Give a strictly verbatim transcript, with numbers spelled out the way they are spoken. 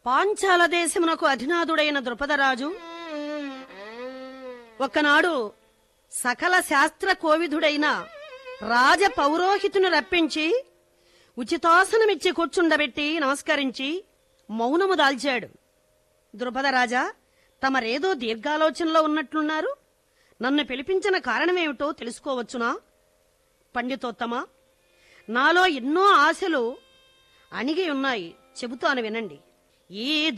పాంచాల దేశమునకు అధినాథుడైన ద్రుపదరాజు ఒకనాడు సకల శాస్త్ర కోవిధుడైన రాజ పౌరోహితుని రప్పించి ఉచితాసనమిచ్చి కూర్చుండబెట్టి నమస్కరించి మౌనము దాల్చాడు. ద్రుపదరాజా, తమరేదో దీర్ఘాలోచనలో ఉన్నట్లున్నారు. నన్ను పిలిపించిన కారణమేమిటో తెలుసుకోవచ్చునా? పండితోత్తమా, నాలో ఎన్నో ఆశలు అణిగి ఉన్నాయి, చెబుతాను వినండి. ఈ